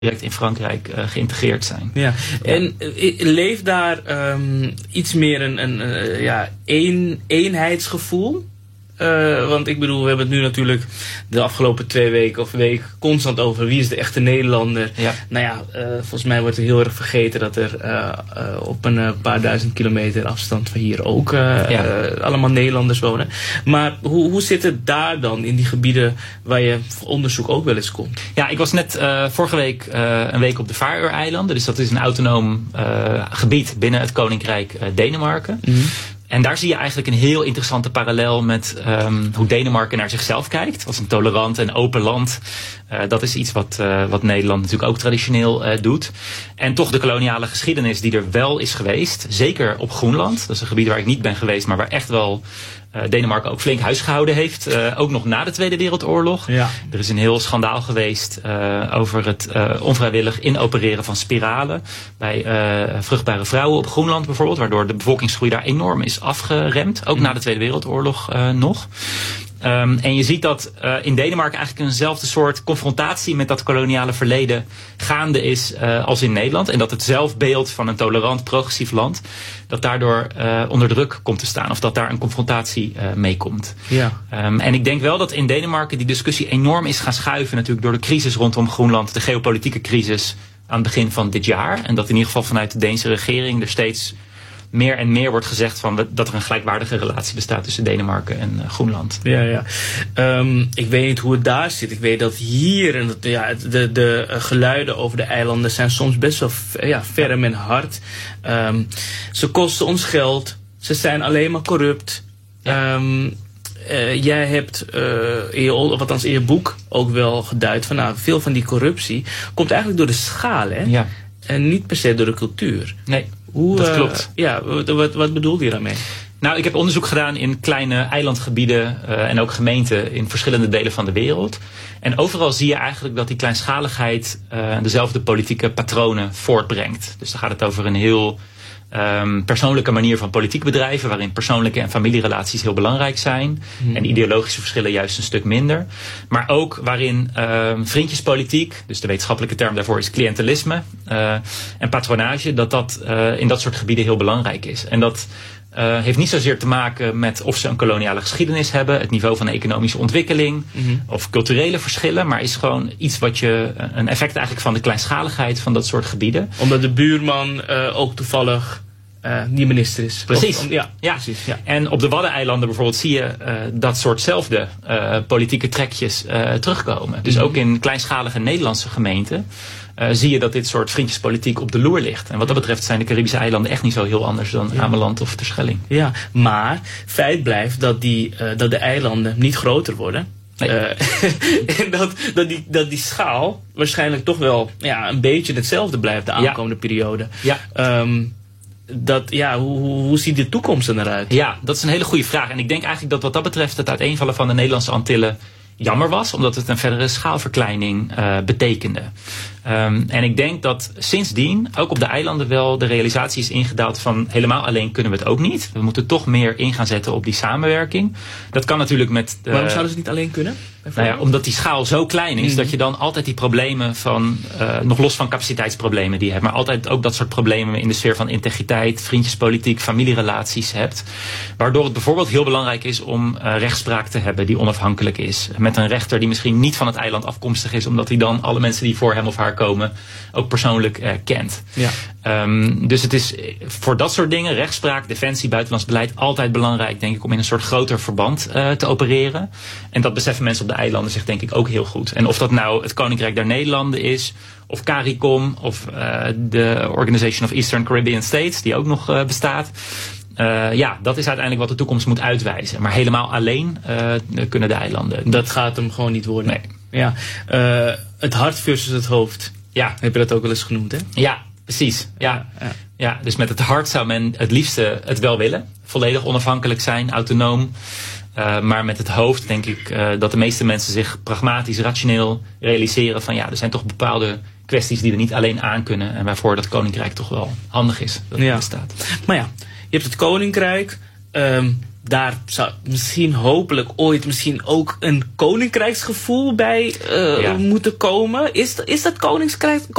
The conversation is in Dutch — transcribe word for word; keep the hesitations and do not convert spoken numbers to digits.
direct in Frankrijk uh, geïntegreerd zijn. Ja. En uh, leeft daar um, iets meer een, een uh, ja, een, eenheidsgevoel? Uh, want ik bedoel, we hebben het nu natuurlijk de afgelopen twee weken of week constant over wie is de echte Nederlander. Ja. Nou ja, uh, volgens mij wordt er heel erg vergeten dat er uh, uh, op een uh, paar duizend kilometer afstand van hier ook uh, ja. uh, allemaal Nederlanders wonen. Maar hoe, hoe zit het daar dan in die gebieden waar je voor onderzoek ook wel eens komt? Ja, ik was net uh, vorige week uh, een week op de Faroe-eilanden. Dus dat is een autonoom uh, gebied binnen het Koninkrijk uh, Denemarken. Mm-hmm. En daar zie je eigenlijk een heel interessante parallel met um, hoe Denemarken naar zichzelf kijkt. Als een tolerant en open land. Uh, dat is iets wat, uh, wat Nederland natuurlijk ook traditioneel uh, doet. En toch de koloniale geschiedenis die er wel is geweest. Zeker op Groenland. Dat is een gebied waar ik niet ben geweest, maar waar echt wel uh, Denemarken ook flink huisgehouden heeft. Uh, ook nog na de Tweede Wereldoorlog. Ja. Er is een heel schandaal geweest uh, over het uh, onvrijwillig inopereren van spiralen. Bij uh, vruchtbare vrouwen op Groenland bijvoorbeeld. Waardoor de bevolkingsgroei daar enorm is afgeremd. Ook mm. na de Tweede Wereldoorlog uh, nog. Um, en je ziet dat uh, in Denemarken eigenlijk eenzelfde soort confrontatie met dat koloniale verleden gaande is uh, als in Nederland. En dat het zelfbeeld van een tolerant, progressief land, dat daardoor uh, onder druk komt te staan. Of dat daar een confrontatie uh, mee komt. Ja. Um, en ik denk wel dat in Denemarken die discussie enorm is gaan schuiven natuurlijk door de crisis rondom Groenland. De geopolitieke crisis aan het begin van dit jaar. En dat in ieder geval vanuit de Deense regering er steeds meer en meer wordt gezegd van dat er een gelijkwaardige relatie bestaat tussen Denemarken en uh, Groenland. Ja, ja. Um, ik weet niet hoe het daar zit. Ik weet dat hier en dat, ja, de, de uh, geluiden over de eilanden zijn soms best wel ja, ferm en hard. Um, ze kosten ons geld. Ze zijn alleen maar corrupt. Ja. Um, uh, jij hebt, uh, in je, of althans in je boek, ook wel geduid van nou, veel van die corruptie komt eigenlijk door de schaal, hè? Ja. En niet per se door de cultuur. Nee. Hoe, dat klopt. Uh, ja, wat, wat bedoel je daarmee? Nou, ik heb onderzoek gedaan in kleine eilandgebieden uh, en ook gemeenten in verschillende delen van de wereld. En overal zie je eigenlijk dat die kleinschaligheid uh, dezelfde politieke patronen voortbrengt. Dus dan gaat het over een heel um, persoonlijke manier van politiek bedrijven, waarin persoonlijke en familierelaties heel belangrijk zijn. Hmm. En ideologische verschillen juist een stuk minder. Maar ook waarin uh, vriendjespolitiek, dus de wetenschappelijke term daarvoor is cliëntelisme, uh, en patronage, dat dat uh, in dat soort gebieden heel belangrijk is. En dat Uh, heeft niet zozeer te maken met of ze een koloniale geschiedenis hebben, het niveau van economische ontwikkeling, mm-hmm. of culturele verschillen, maar is gewoon iets wat je, een effect eigenlijk van de kleinschaligheid van dat soort gebieden. Omdat de buurman uh, ook toevallig uh, niet minister is. Precies. Of, om, ja, ja. precies. Ja. En op de Waddeneilanden bijvoorbeeld zie je uh, dat soortzelfde uh, politieke trekjes uh, terugkomen. Dus mm-hmm. ook in kleinschalige Nederlandse gemeenten Uh, zie je dat dit soort vriendjespolitiek op de loer ligt. En wat dat betreft zijn de Caribische eilanden echt niet zo heel anders dan ja. Ameland of Terschelling. Ja, maar feit blijft dat, die, uh, dat de eilanden niet groter worden. Nee. Uh, en dat, dat, die, dat die schaal waarschijnlijk toch wel ja, een beetje hetzelfde blijft de aankomende ja. periode. Ja. Um, Dat, ja, hoe, hoe ziet de toekomst er naar uit? Ja, dat is een hele goede vraag. En ik denk eigenlijk dat wat dat betreft het uiteenvallen van de Nederlandse Antillen jammer was, omdat het een verdere schaalverkleining uh, betekende. Um, en ik denk dat sindsdien ook op de eilanden wel de realisatie is ingedaald van helemaal alleen kunnen we het ook niet. We moeten toch meer in gaan zetten op die samenwerking. Dat kan natuurlijk met de, waarom zouden ze het niet alleen kunnen? Nou ja, omdat die schaal zo klein is, mm. dat je dan altijd die problemen van, uh, nog los van capaciteitsproblemen die je hebt, maar altijd ook dat soort problemen in de sfeer van integriteit, vriendjespolitiek, familierelaties hebt. Waardoor het bijvoorbeeld heel belangrijk is om uh, rechtspraak te hebben die onafhankelijk is. Met een rechter die misschien niet van het eiland afkomstig is, omdat hij dan alle mensen die voor hem of haar komen ook persoonlijk uh, kent. Ja. Um, dus het is voor dat soort dingen, rechtspraak, defensie, buitenlands beleid, altijd belangrijk, denk ik, om in een soort groter verband uh, te opereren. En dat beseffen mensen op de eilanden zich denk ik ook heel goed. En of dat nou het Koninkrijk der Nederlanden is, of CARICOM, of uh, de Organization of Eastern Caribbean States, die ook nog uh, bestaat. Uh, ja, dat is uiteindelijk wat de toekomst moet uitwijzen. Maar helemaal alleen uh, kunnen de eilanden. Dat gaat hem gewoon niet worden. Nee. Ja. Uh, het hart versus het hoofd. Ja. Heb je dat ook wel eens genoemd, hè? Ja, precies. Ja. Ja. Ja, dus met het hart zou men het liefste het wel willen. Volledig onafhankelijk zijn, autonoom. Uh, maar met het hoofd denk ik uh, dat de meeste mensen zich pragmatisch, rationeel realiseren van ja, er zijn toch bepaalde kwesties die we niet alleen aankunnen. En waarvoor dat koninkrijk toch wel handig is dat het ja. bestaat. Maar ja, je hebt het koninkrijk. Um, daar zou misschien hopelijk ooit misschien ook een koninkrijksgevoel bij uh, ja. moeten komen. Is, is dat koninkrijk,